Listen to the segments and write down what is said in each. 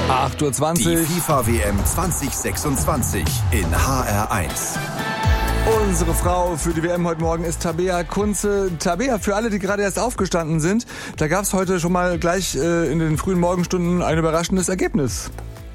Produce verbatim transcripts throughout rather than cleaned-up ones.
acht Uhr zwanzig. Die FIFA-W M zwanzig sechsundzwanzig in H R eins. Unsere Frau für die W M heute Morgen ist Tabea Kunze. Tabea, für alle, die gerade erst aufgestanden sind, da gab es heute schon mal gleich äh, in den frühen Morgenstunden ein überraschendes Ergebnis.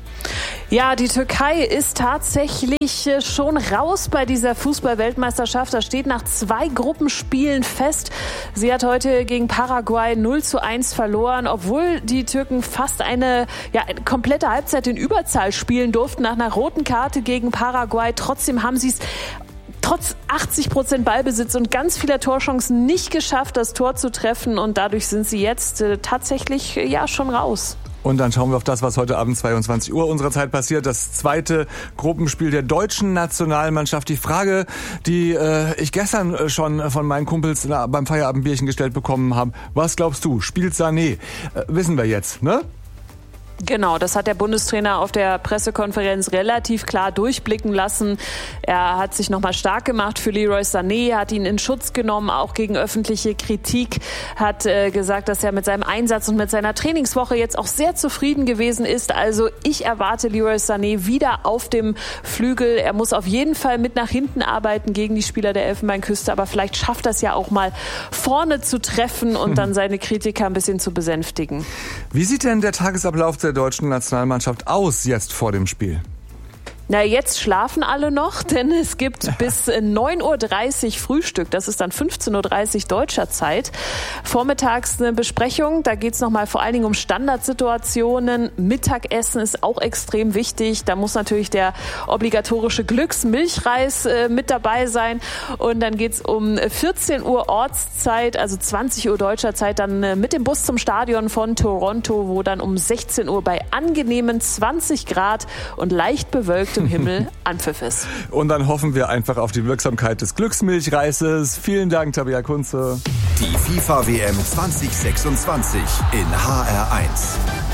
Ja, die Türkei ist tatsächlich schon raus bei dieser Fußball-Weltmeisterschaft. Das steht nach zwei Gruppenspielen fest. Sie hat heute gegen Paraguay null zu eins verloren, obwohl die Türken fast eine, ja, eine komplette Halbzeit in Überzahl spielen durften nach einer roten Karte gegen Paraguay. Trotzdem haben sie es trotz achtzig Prozent Ballbesitz und ganz vieler Torchancen nicht geschafft, das Tor zu treffen. Und dadurch sind sie jetzt äh, tatsächlich äh, ja schon raus. Und dann schauen wir auf das, was heute Abend zweiundzwanzig Uhr unserer Zeit passiert. Das zweite Gruppenspiel der deutschen Nationalmannschaft. Die Frage, die äh, ich gestern schon von meinen Kumpels na, beim Feierabendbierchen gestellt bekommen habe. Was glaubst du? Spielt Sané? Äh, wissen wir jetzt, ne? Genau, das hat der Bundestrainer auf der Pressekonferenz relativ klar durchblicken lassen. Er hat sich nochmal stark gemacht für Leroy Sané, hat ihn in Schutz genommen, auch gegen öffentliche Kritik, hat äh, gesagt, dass er mit seinem Einsatz und mit seiner Trainingswoche jetzt auch sehr zufrieden gewesen ist. Also ich erwarte Leroy Sané wieder auf dem Flügel. Er muss auf jeden Fall mit nach hinten arbeiten gegen die Spieler der Elfenbeinküste, aber vielleicht schafft er es ja auch mal vorne zu treffen und dann seine Kritiker ein bisschen zu besänftigen. Wie sieht denn der Tagesablauf der deutschen Nationalmannschaft aus jetzt vor dem Spiel? Na, jetzt schlafen alle noch, denn es gibt bis neun Uhr dreißig Frühstück. Das ist dann fünfzehn Uhr dreißig deutscher Zeit. Vormittags eine Besprechung, da geht es nochmal vor allen Dingen um Standardsituationen. Mittagessen ist auch extrem wichtig. Da muss natürlich der obligatorische Glücksmilchreis äh, mit dabei sein. Und dann geht es um vierzehn Uhr Ortszeit, also zwanzig Uhr deutscher Zeit, dann äh, mit dem Bus zum Stadion von Toronto, wo dann um sechzehn Uhr bei angenehmen zwanzig Grad und leicht bewölkt im Himmel Anpfiff ist. Und dann hoffen wir einfach auf die Wirksamkeit des Glücksmilchreises. Vielen Dank, Tabea Kunze. Die FIFA-W M zwanzig sechsundzwanzig in H R eins.